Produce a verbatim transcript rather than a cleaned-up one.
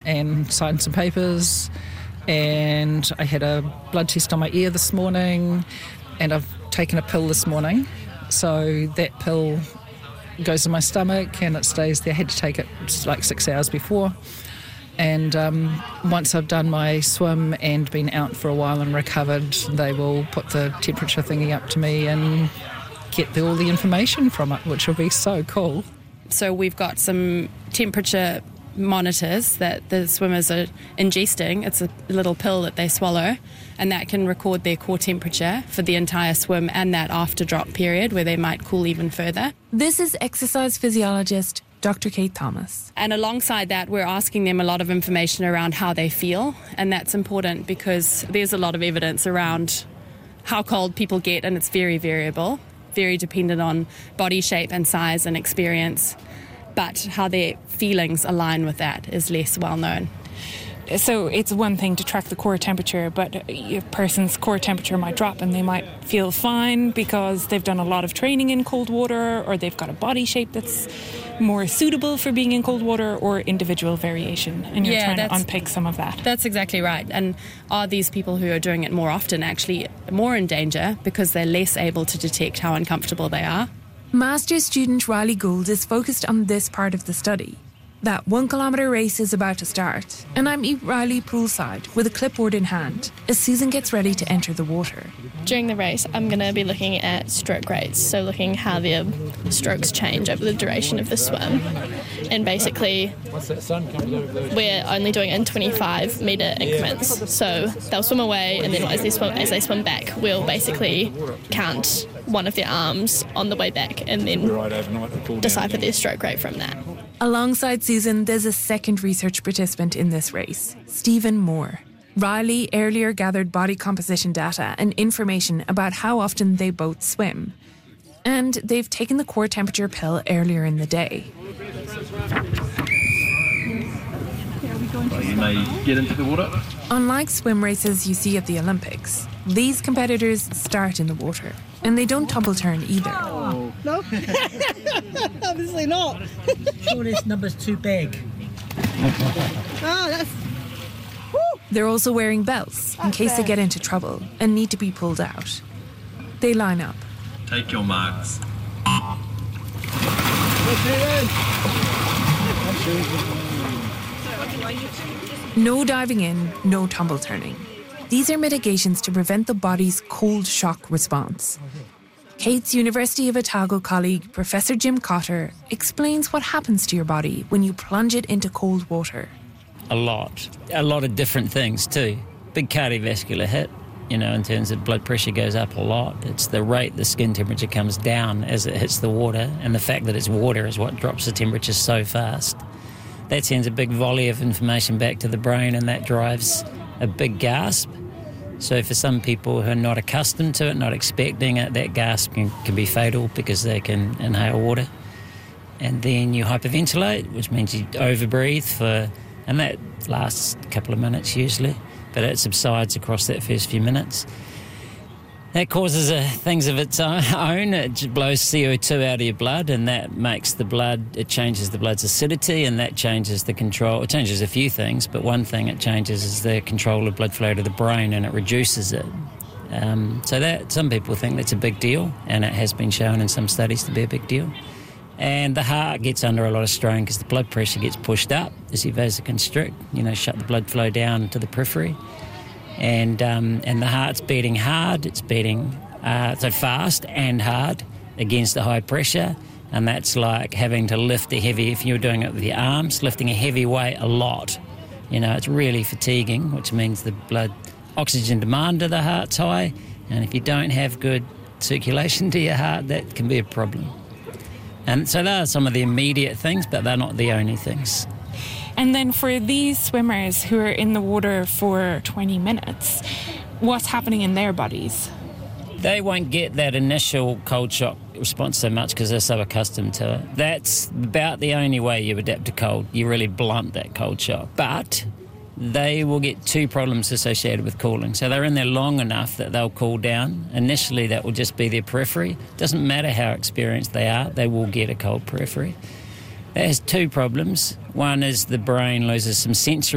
and signed some papers, and I had a blood test on my ear this morning, and I've taken a pill this morning. So that pill goes in my stomach and it stays there. I had to take it like six hours before. And um, once I've done my swim and been out for a while and recovered, they will put the temperature thingy up to me and get the, all the information from it, which will be so cool. So we've got some temperature monitors that the swimmers are ingesting. It's a little pill that they swallow, and that can record their core temperature for the entire swim and that after drop period where they might cool even further. This is exercise physiologist Doctor Kate Thomas. And alongside that, we're asking them a lot of information around how they feel, and that's important because there's a lot of evidence around how cold people get, and it's very variable, very dependent on body shape and size and experience. But how their feelings align with that is less well known. So it's one thing to track the core temperature, but a person's core temperature might drop and they might feel fine because they've done a lot of training in cold water, or they've got a body shape that's more suitable for being in cold water, or individual variation. And you're yeah, trying to unpick some of that. That's exactly right. And are these people who are doing it more often actually more in danger because they're less able to detect how uncomfortable they are? Master's student Riley Gould is focused on this part of the study. That one kilometre race is about to start, and I meet Riley poolside with a clipboard in hand as Susan gets ready to enter the water. During the race, I'm going to be looking at stroke rates, so looking how their strokes change over the duration of the swim. And basically, we're only doing it in twenty-five metre increments. So they'll swim away, and then as they swim, as they swim back, we'll basically count one of their arms on the way back and then decipher their stroke rate from that. Alongside Susan, there's a second research participant in this race, Stephen Moore. Riley earlier gathered body composition data and information about how often they both swim. And they've taken the core temperature pill earlier in the day. Well, you may get into the water. Unlike swim races you see at the Olympics, these competitors start in the water, and they don't tumble turn either. Oh, no, obviously not. Sure, this number's too big. Oh, that's... Woo. They're also wearing belts in case they get into trouble and need to be pulled out. They line up. Take your marks. No diving in, no tumble turning. These are mitigations to prevent the body's cold shock response. Kate's University of Otago colleague, Professor Jim Cotter, explains what happens to your body when you plunge it into cold water. A lot. A lot of different things too. Big cardiovascular hit, you know, in terms of blood pressure goes up a lot. It's the rate the skin temperature comes down as it hits the water, and the fact that it's water is what drops the temperature so fast. That sends a big volley of information back to the brain, and that drives a big gasp. So for some people who are not accustomed to it, not expecting it, that gasp can, can be fatal because they can inhale water. And then you hyperventilate, which means you overbreathe for, and that lasts a couple of minutes usually, but it subsides across that first few minutes. That causes uh, things of its own. It blows C O two out of your blood, and that makes the blood, it changes the blood's acidity, and that changes the control. It changes a few things, but one thing it changes is the control of blood flow to the brain, and it reduces it. Um, so that some people think that's a big deal, and it has been shown in some studies to be a big deal. And the heart gets under a lot of strain because the blood pressure gets pushed up as you vasoconstrict, you know, shut the blood flow down to the periphery. And um, and the heart's beating hard, it's beating uh, so fast and hard against the high pressure, and that's like having to lift a heavy, if you're doing it with your arms, lifting a heavy weight a lot. You know, it's really fatiguing, which means the blood oxygen demand to the heart's high, and if you don't have good circulation to your heart, that can be a problem. And so those are some of the immediate things, but they're not the only things. And then for these swimmers who are in the water for twenty minutes, what's happening in their bodies? They won't get that initial cold shock response so much because they're so accustomed to it. That's about the only way you adapt to cold. You really blunt that cold shock. But they will get two problems associated with cooling. So they're in there long enough that they'll cool down. Initially, that will just be their periphery. Doesn't matter how experienced they are, they will get a cold periphery. That has two problems. One is the brain loses some sensory